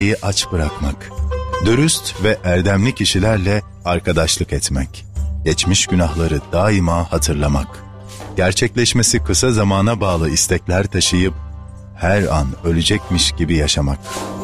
aç bırakmak, dürüst ve erdemli kişilerle arkadaşlık etmek, geçmiş günahları daima hatırlamak, gerçekleşmesi kısa zamana bağlı istekler taşıyıp her an ölecekmiş gibi yaşamak.